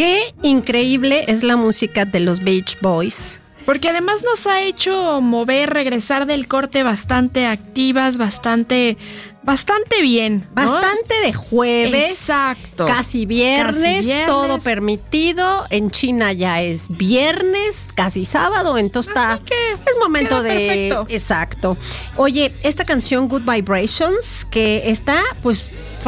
Qué increíble es la música de los Beach Boys. Porque además nos ha hecho regresar del corte bastante activas, bastante bien, ¿no? Bastante de jueves. Exacto. Casi viernes, todo permitido. En China ya es viernes, casi sábado, entonces es momento de... Perfecto. Exacto. Oye, esta canción Good Vibrations, que está pues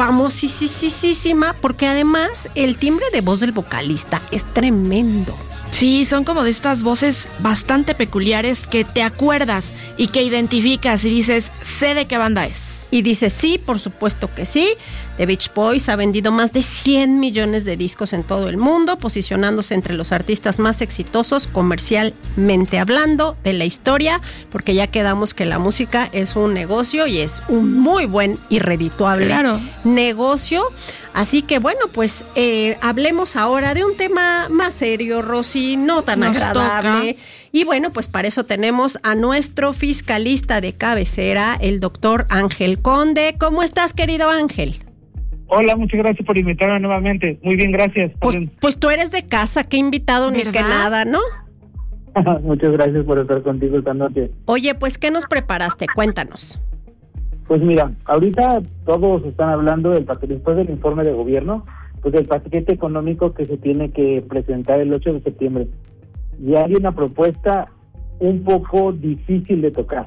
famosísima, porque además el timbre de voz del vocalista es tremendo. Sí, son como de estas voces bastante peculiares que te acuerdas y que identificas y dices, sé de qué banda es. Y dice, sí, por supuesto que sí. The Beach Boys ha vendido más de 100 millones de discos en todo el mundo, posicionándose entre los artistas más exitosos comercialmente hablando de la historia, porque ya quedamos que la música es un negocio y es un muy buen y redituable negocio. Así que bueno, pues hablemos ahora de un tema más serio, Rosy, no tan agradable. Toca. Y bueno, pues para eso tenemos a nuestro fiscalista de cabecera, el doctor Ángel Conde. ¿Cómo estás, querido Ángel? Hola, muchas gracias por invitarme nuevamente. Muy bien, gracias. Pues tú eres de casa, qué invitado ni que nada, ¿no? Muchas gracias por estar contigo esta noche. Oye, pues ¿qué nos preparaste? Cuéntanos. Pues mira, ahorita todos están hablando después del informe de gobierno, pues del paquete económico que se tiene que presentar el 8 de septiembre. Y hay una propuesta un poco difícil de tocar.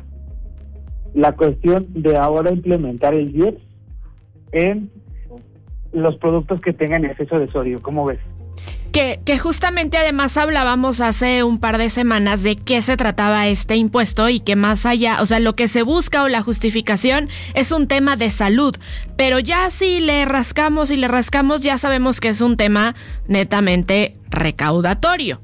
La cuestión de ahora implementar el IEPS en los productos que tengan exceso de sodio. ¿Cómo ves? Que justamente además hablábamos hace un par de semanas de qué se trataba este impuesto y que más allá, o sea, lo que se busca o la justificación es un tema de salud, pero ya si le rascamos ya sabemos que es un tema netamente recaudatorio.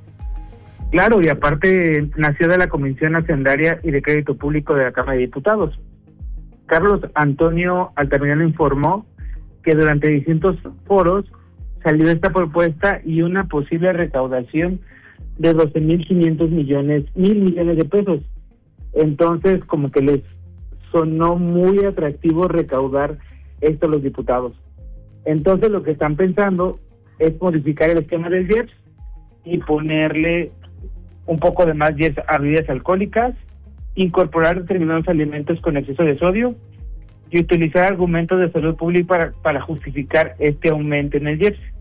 Claro, y aparte nació de la Comisión Hacendaria y de Crédito Público de la Cámara de Diputados. Carlos Antonio Altamirano informó que durante distintos foros salió esta propuesta y una posible recaudación de 12.500 millones de pesos. Entonces, como que les sonó muy atractivo recaudar esto a los diputados. Entonces, lo que están pensando es modificar el esquema del IEPS y ponerle un poco de más IEPS a bebidas alcohólicas, incorporar determinados alimentos con exceso de sodio y utilizar argumentos de salud pública para justificar este aumento en el IEPS.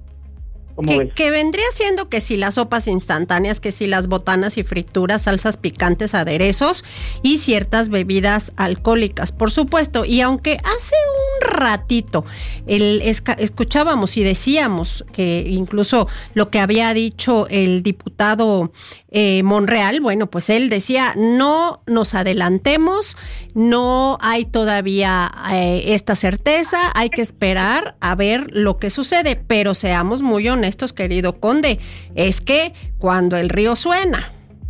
Que vendría siendo que si las sopas instantáneas, que si las botanas y frituras, salsas picantes, aderezos y ciertas bebidas alcohólicas, por supuesto. Y aunque hace un ratito escuchábamos y decíamos que incluso lo que había dicho el diputado Monreal, bueno, pues él decía, no nos adelantemos, no hay todavía esta certeza, hay que esperar a ver lo que sucede, pero seamos muy honestos, querido Conde, es que cuando el río suena.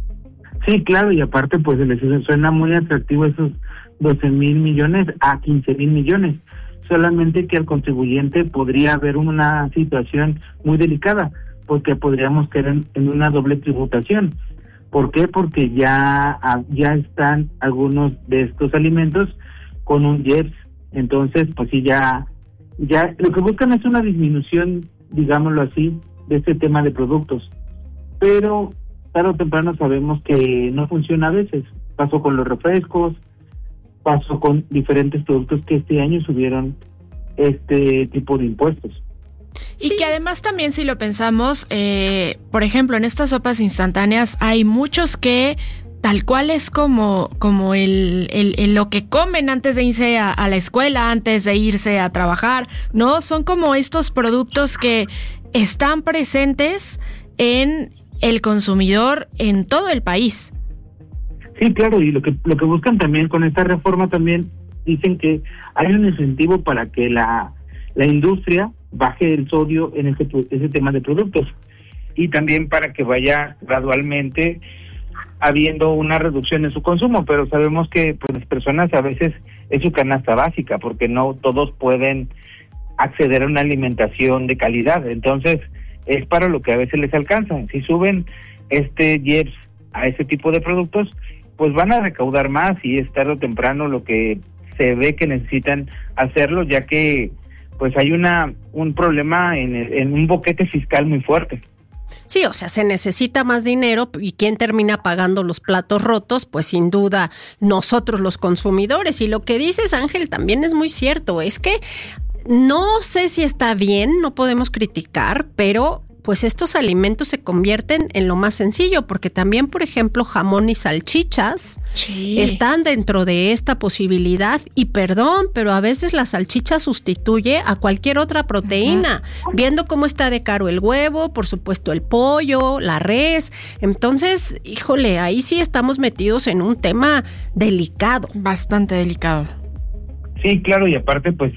Sí, claro, y aparte pues les suena muy atractivo esos 12,000 millones a 15,000 millones, solamente que al contribuyente podría haber una situación muy delicada, porque podríamos caer en una doble tributación. ¿Por qué? Porque ya están algunos de estos alimentos con un IEPS, entonces pues sí, ya lo que buscan es una disminución, digámoslo así, de este tema de productos, pero tarde o temprano sabemos que no funciona a veces. Pasó con los refrescos, pasó con diferentes productos que este año subieron este tipo de impuestos. Y que además también, si lo pensamos, por ejemplo, en estas sopas instantáneas hay muchos que tal cual es como el lo que comen antes de irse a la escuela, antes de irse a trabajar, ¿no? Son como estos productos que están presentes en el consumidor en todo el país. Sí, claro, y lo que buscan también con esta reforma también dicen que hay un incentivo para que la industria baje el sodio en ese tema de productos, y también para que vaya gradualmente habiendo una reducción en su consumo, pero sabemos que pues las personas a veces es su canasta básica, porque no todos pueden acceder a una alimentación de calidad, entonces es para lo que a veces les alcanza. Si suben este IEPS a ese tipo de productos, pues van a recaudar más, y es tarde o temprano lo que se ve que necesitan hacerlo, ya que pues hay un problema en un boquete fiscal muy fuerte. Sí, o sea, se necesita más dinero y ¿quién termina pagando los platos rotos? Pues sin duda nosotros los consumidores. Y lo que dices, Ángel, también es muy cierto, es que no sé si está bien, no podemos criticar, pero pues estos alimentos se convierten en lo más sencillo, porque también, por ejemplo, jamón y salchichas están dentro de esta posibilidad y perdón, pero a veces la salchicha sustituye a cualquier otra proteína, viendo cómo está de caro el huevo, por supuesto el pollo, la res. Entonces, híjole, ahí sí estamos metidos en un tema delicado. Bastante delicado. Sí, claro, y aparte, pues,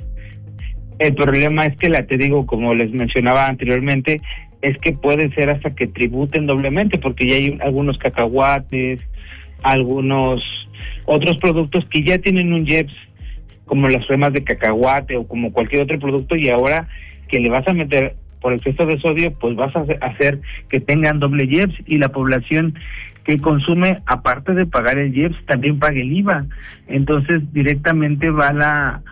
el problema es que te digo, como les mencionaba anteriormente, es que puede ser hasta que tributen doblemente, porque ya hay algunos cacahuates, algunos otros productos que ya tienen un IEPS, como las cremas de cacahuate o como cualquier otro producto, y ahora que le vas a meter por exceso de sodio, pues vas a hacer que tengan doble IEPS, y la población que consume, aparte de pagar el IEPS, también paga el IVA. Entonces directamente va a la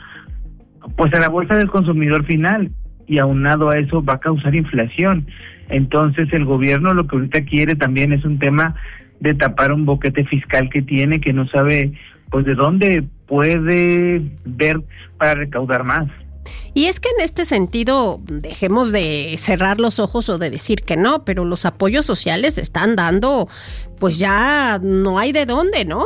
bolsa del consumidor final, y aunado a eso va a causar inflación. Entonces el gobierno lo que ahorita quiere también es un tema de tapar un boquete fiscal que tiene, que no sabe pues de dónde puede ver para recaudar más. Y es que en este sentido, dejemos de cerrar los ojos o de decir que no, pero los apoyos sociales están dando, pues ya no hay de dónde, ¿no?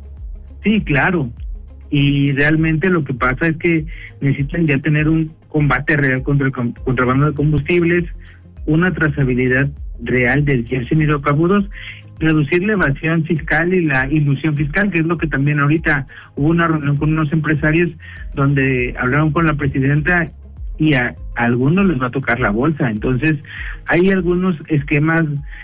Sí, claro. Y realmente lo que pasa es que necesitan ya tener un combate real contra el contrabando de combustibles, una trazabilidad real del IEPS en hidrocarburos, reducir la evasión fiscal y la ilusión fiscal, que es lo que también ahorita hubo una reunión con unos empresarios donde hablaron con la presidenta y a algunos les va a tocar la bolsa. Entonces hay algunos esquemas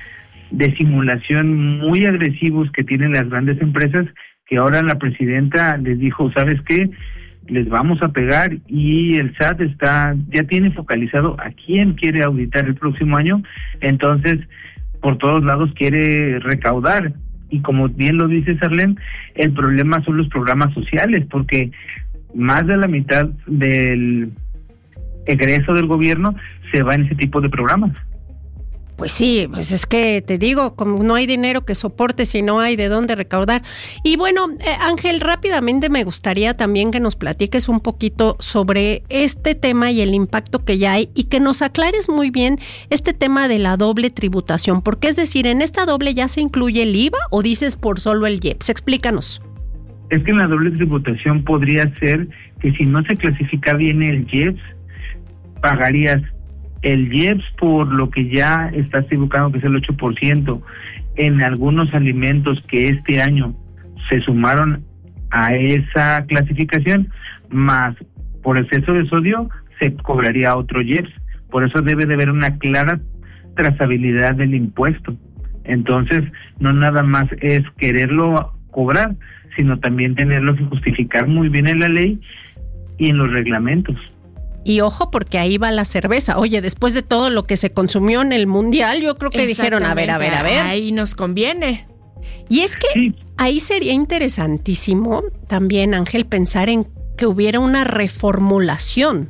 de simulación muy agresivos que tienen las grandes empresas, que ahora la presidenta les dijo, ¿sabes qué? Les vamos a pegar, y el SAT ya tiene focalizado a quién quiere auditar el próximo año. Entonces por todos lados quiere recaudar, y como bien lo dice Sarlén, el problema son los programas sociales, porque más de la mitad del egreso del gobierno se va en ese tipo de programas. Pues sí, pues es que te digo, como no hay dinero que soporte si no hay de dónde recaudar. Y bueno, Ángel, rápidamente me gustaría también que nos platiques un poquito sobre este tema y el impacto que ya hay, y que nos aclares muy bien este tema de la doble tributación, porque es decir, ¿en esta doble ya se incluye el IVA o dices por solo el IEPS? Explícanos. Es que en la doble tributación podría ser que si no se clasifica bien el IEPS, pagarías el IEPS por lo que ya estás tributando, que es el 8%, en algunos alimentos que este año se sumaron a esa clasificación, más por exceso de sodio se cobraría otro IEPS. Por eso debe de haber una clara trazabilidad del impuesto. Entonces, no nada más es quererlo cobrar, sino también tenerlo que justificar muy bien en la ley y en los reglamentos. Y ojo, porque ahí va la cerveza. Oye, después de todo lo que se consumió en el Mundial, yo creo que dijeron, a ver. Ahí nos conviene. Y es que ahí sería interesantísimo también, Ángel, pensar en que hubiera una reformulación.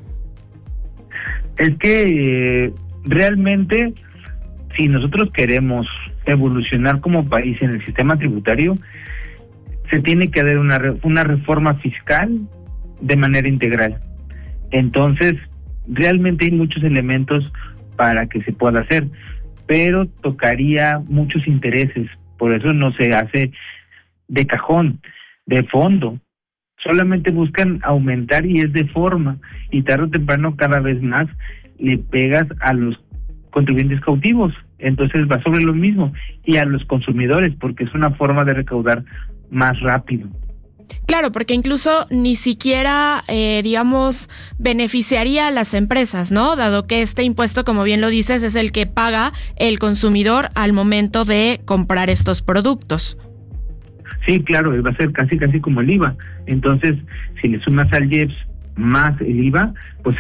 Es que realmente, si nosotros queremos evolucionar como país en el sistema tributario, se tiene que hacer una reforma fiscal de manera integral. Entonces, realmente hay muchos elementos para que se pueda hacer, pero tocaría muchos intereses, por eso no se hace de cajón, de fondo. Solamente buscan aumentar y es de forma, y tarde o temprano cada vez más le pegas a los contribuyentes cautivos, entonces va sobre lo mismo, y a los consumidores, porque es una forma de recaudar más rápido. Claro, porque incluso ni siquiera, beneficiaría a las empresas, ¿no? Dado que este impuesto, como bien lo dices, es el que paga el consumidor al momento de comprar estos productos. Sí, claro, va a ser casi como el IVA. Entonces, si le sumas al IEPS más el IVA, pues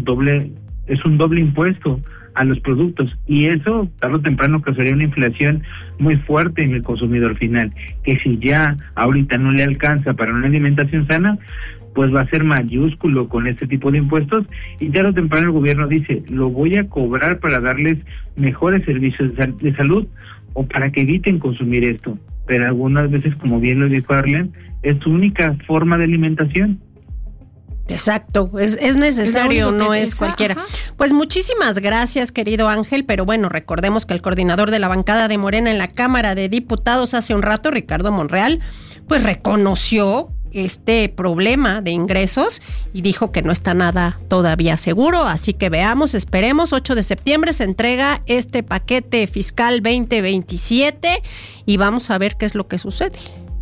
es un doble impuesto a los productos, y eso tarde o temprano causaría una inflación muy fuerte en el consumidor final, que si ya ahorita no le alcanza para una alimentación sana, pues va a ser mayúsculo con este tipo de impuestos, y tarde o temprano el gobierno dice, lo voy a cobrar para darles mejores servicios de salud o para que eviten consumir esto. Pero algunas veces, como bien lo dijo Arlene, es su única forma de alimentación. Exacto, es necesario, no es cualquiera. Ajá. Pues muchísimas gracias, querido Ángel, pero bueno, recordemos que el coordinador de la bancada de Morena en la Cámara de Diputados hace un rato, Ricardo Monreal, pues reconoció este problema de ingresos y dijo que no está nada todavía seguro, así que veamos, esperemos, 8 de septiembre se entrega este paquete fiscal 2027 y vamos a ver qué es lo que sucede.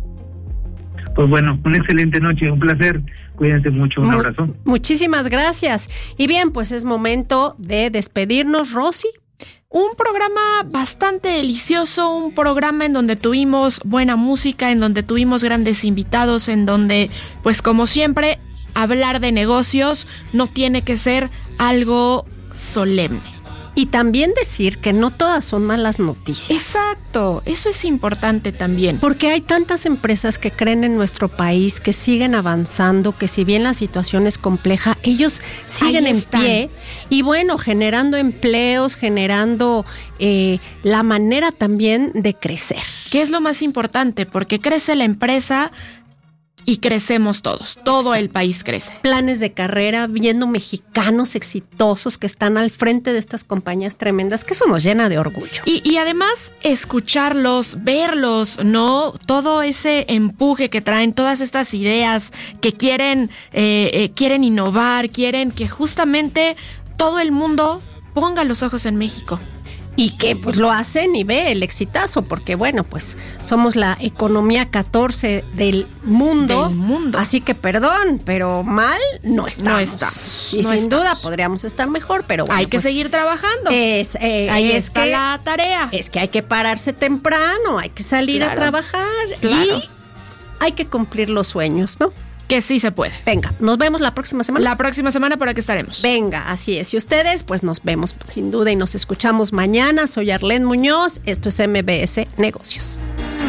Pues bueno, una excelente noche, un placer, cuídense mucho, un abrazo. Muchísimas gracias. Y bien, pues es momento de despedirnos, Rosy. Un programa bastante delicioso, un programa en donde tuvimos buena música, en donde tuvimos grandes invitados, en donde, pues como siempre, hablar de negocios no tiene que ser algo solemne. Y también decir que no todas son malas noticias. Exacto, eso es importante también. Porque hay tantas empresas que creen en nuestro país, que siguen avanzando, que si bien la situación es compleja, ellos siguen en pie y bueno, generando empleos, generando la manera también de crecer. ¿Qué es lo más importante? Porque crece la empresa y crecemos todos, todo el país crece. Planes de carrera, viendo mexicanos exitosos que están al frente de estas compañías tremendas, que eso nos llena de orgullo. Y además escucharlos, verlos, ¿no? Todo ese empuje que traen, todas estas ideas que quieren innovar, quieren que justamente todo el mundo ponga los ojos en México. Y que pues lo hacen y ve el exitazo, porque bueno, pues somos la economía 14 del mundo. Así que perdón, pero mal no estamos. No estamos. Y sin duda podríamos estar mejor, pero bueno, hay que seguir trabajando. Ahí está la tarea. Es que hay que pararse temprano, hay que salir a trabajar y hay que cumplir los sueños, ¿no? Que sí se puede. Venga, nos vemos la próxima semana. La próxima semana por aquí estaremos. Venga, así es. Y ustedes, pues nos vemos sin duda y nos escuchamos mañana. Soy Arlene Muñoz. Esto es MBS Negocios.